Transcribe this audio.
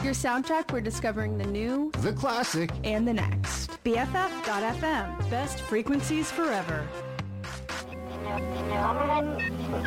Your soundtrack for discovering the new, the classic, and the next. BFF.FM. Best frequencies forever.